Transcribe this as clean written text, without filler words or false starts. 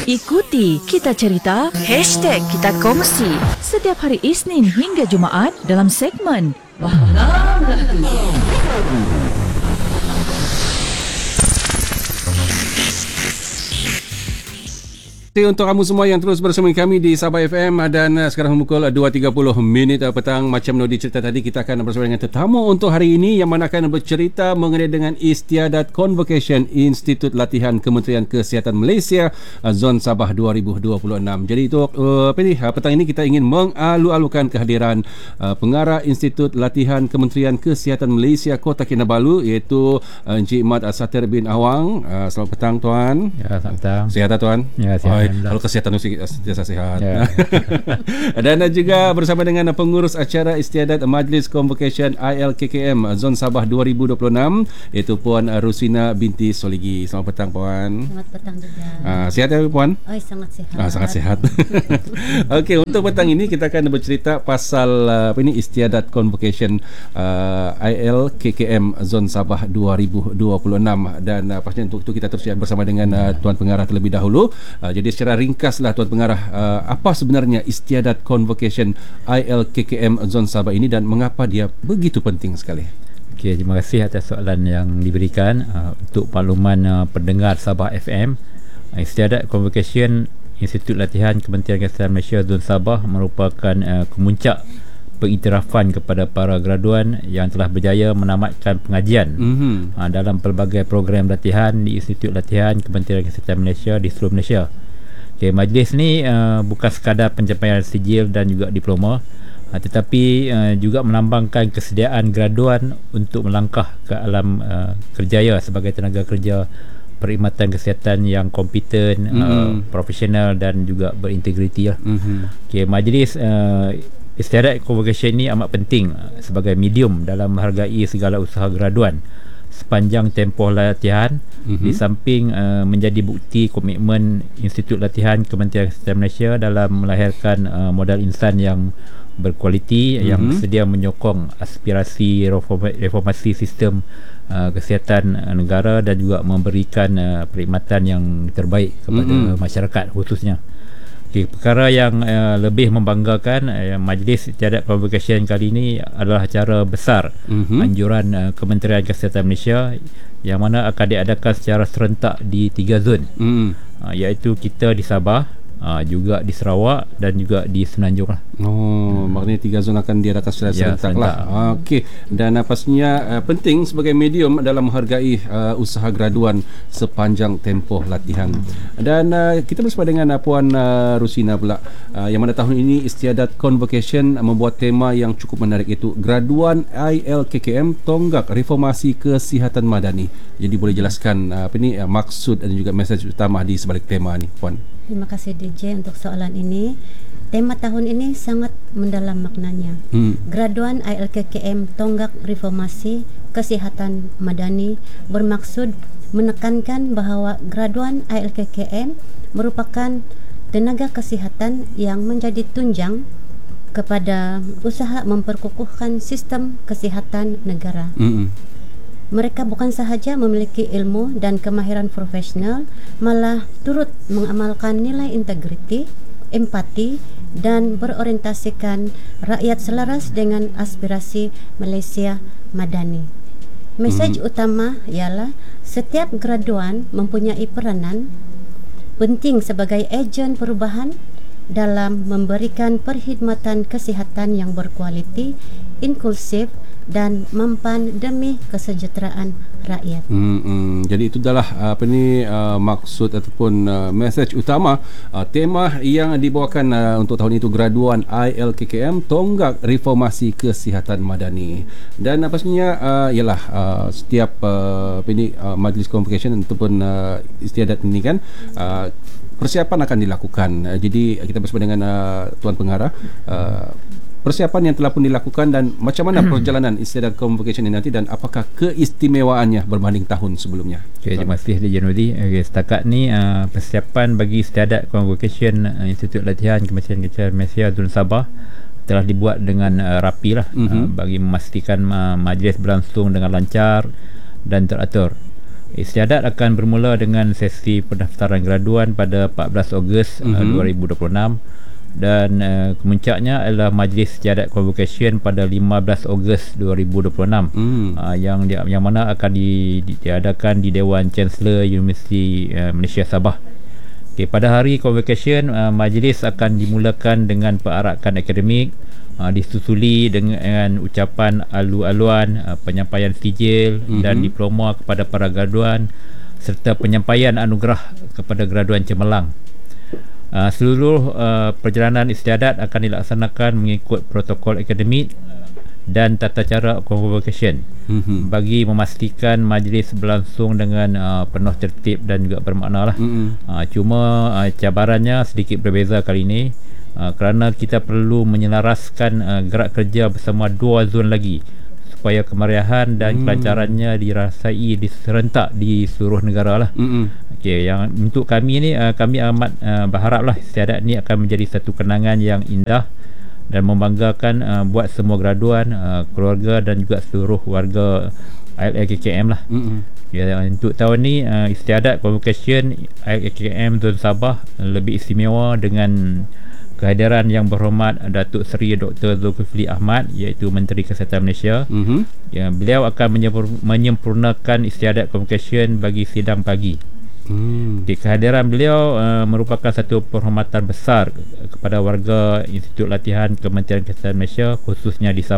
Ikuti Kita Cerita #Kita Kongsi setiap hari Isnin hingga Jumaat dalam segmen Malam Lagu. Untuk kamu semua yang terus bersama kami di Sabah FM dan sekarang pukul 2.30 petang. Macam Nodi cerita tadi, kita akan bersama dengan tetamu untuk hari ini yang mana akan bercerita mengenai dengan Istiadat Convocation Institut Latihan Kementerian Kesihatan Malaysia Zon Sabah 2026. Jadi itu petang ini kita ingin mengalu-alukan kehadiran pengarah Institut Latihan Kementerian Kesihatan Malaysia Kota Kinabalu, iaitu Encik Mat Satir bin Awang. Selamat petang tuan. Ya, selamat petang. Sihat tak tuan? Ya, sihat. Kalau kesihatan sentiasa sihat. Ya. Dan juga bersama dengan pengurus acara Istiadat Majlis Convocation ILKKM Zon Sabah 2026, iaitu Puan Rusina binti Soligi. Selamat petang Puan. Selamat petang juga. Sihat ya Puan? Oh, sangat sihat. Sangat sihat. Okey, untuk petang ini kita akan bercerita pasal Istiadat Convocation ILKKM Zon Sabah 2026, dan pastinya untuk itu kita terus bersama dengan Tuan Pengarah terlebih dahulu. Jadi secara ringkaslah Tuan Pengarah, apa sebenarnya Istiadat Convocation ILKKM Zon Sabah ini dan mengapa dia begitu penting sekali? Okey, terima kasih atas soalan yang diberikan. Untuk makluman pendengar Sabah FM, Istiadat Convocation Institut Latihan Kementerian Kesihatan Malaysia Zon Sabah merupakan kemuncak pengiktirafan kepada para graduan yang telah berjaya menamatkan pengajian dalam pelbagai program latihan di Institut Latihan Kementerian Kesihatan Malaysia di seluruh Malaysia. Okay, majlis ni bukan sekadar pencapaian sijil dan juga diploma, tetapi juga melambangkan kesediaan graduan untuk melangkah ke alam kerjaya sebagai tenaga kerja perkhidmatan kesihatan yang kompeten, profesional dan juga berintegriti lah. Okay, majlis Istiadat Convocation ini amat penting sebagai medium dalam menghargai segala usaha graduan sepanjang tempoh latihan, di samping menjadi bukti komitmen Institut Latihan Kementerian Kesihatan Malaysia dalam melahirkan modal insan yang berkualiti yang sedia menyokong aspirasi reformasi sistem kesihatan negara dan juga memberikan perkhidmatan yang terbaik kepada masyarakat khususnya. Okay, perkara yang lebih membanggakan, Majlis Istiadat Convocation kali ini adalah acara besar anjuran Kementerian Kesihatan Malaysia yang mana akan diadakan secara serentak di 3 zon, iaitu kita di Sabah, juga di Sarawak dan juga di Semenanjung lah. Maknanya 3 zon akan diadakan secara serentak lah. Okey, dan pastinya penting sebagai medium dalam menghargai usaha graduan sepanjang tempoh latihan. Dan kita bersama dengan Puan Rusina pula, yang mana tahun ini Istiadat Convocation membuat tema yang cukup menarik, itu graduan ILKKM tonggak reformasi kesihatan madani. Jadi boleh jelaskan maksud dan juga mesej utama di sebalik tema ni, Puan? Terima kasih DJ untuk soalan ini. Tema tahun ini sangat mendalam maknanya. Graduan ILKKM tonggak reformasi kesihatan madani bermaksud menekankan bahawa graduan ILKKM merupakan tenaga kesihatan yang menjadi tunjang kepada usaha memperkukuhkan sistem kesihatan negara. Mereka bukan sahaja memiliki ilmu dan kemahiran profesional, malah turut mengamalkan nilai integriti, empati dan berorientasikan rakyat selaras dengan aspirasi Malaysia Madani. Mesej utama ialah setiap graduan mempunyai peranan penting sebagai ejen perubahan dalam memberikan perkhidmatan kesihatan yang berkualiti, inklusif dan mempan demi kesejahteraan rakyat. Jadi itu adalah maksud ataupun mesej utama tema yang dibawakan untuk tahun itu, graduan ILKKM tonggak reformasi kesihatan madani. Dan pastinya ialah setiap majlis convocation ataupun istiadat ini kan persiapan akan dilakukan. Jadi kita bersama dengan Tuan Pengarah, persiapan yang telah pun dilakukan dan macam mana perjalanan Istiadat Convocation ini nanti dan apakah keistimewaannya berbanding tahun sebelumnya? Okay, terima kasih Janudi. Setakat ni persiapan bagi Istiadat Convocation Institut Latihan Kementerian Kesihatan Malaysia Zon Sabah telah dibuat dengan rapi lah, bagi memastikan majlis berlangsung dengan lancar dan teratur. Istiadat akan bermula dengan sesi pendaftaran graduan pada 14 Ogos 2026 dan kemuncaknya adalah majlis istiadat convocation pada 15 Ogos 2026 yang mana akan diadakan di Dewan Chancellor Universiti Malaysia Sabah. Okay, pada hari convocation, majlis akan dimulakan dengan perarakan akademik, disusuli dengan ucapan alu-aluan, penyampaian sijil dan diploma kepada para graduan serta penyampaian anugerah kepada graduan cemerlang. Seluruh perjalanan istiadat akan dilaksanakan mengikut protokol akademik dan tata cara convocation bagi memastikan majlis berlangsung dengan penuh tertib dan juga bermakna lah. Cuma cabarannya sedikit berbeza kali ini kerana kita perlu menyelaraskan gerak kerja bersama 2 zon lagi supaya kemeriahan dan kelancarannya dirasai serentak di seluruh negara lah. Okay, yang untuk kami ni kami amat berharaplah istiadat ni akan menjadi satu kenangan yang indah dan membanggakan buat semua graduan, keluarga dan juga seluruh warga ILKKM lah. Ya, untuk tahun ni istiadat convocation ILKKM Zon Sabah lebih istimewa dengan kehadiran yang berhormat Datuk Seri Dr. Zulkifli Ahmad, iaitu Menteri Kesihatan Malaysia. Ya, beliau akan menyempurnakan istiadat convocation bagi sidang pagi. Kehadiran beliau merupakan satu penghormatan besar kepada warga Institut Latihan Kementerian Kesihatan Malaysia, khususnya di Sabah.